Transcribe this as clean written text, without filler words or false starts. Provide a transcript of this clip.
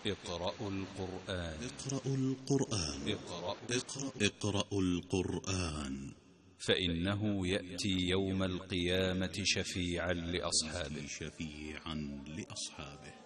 اقرأوا القرآن. اقرأوا القرآن فإنه يأتي يوم القيامة شفيعا لأصحابه.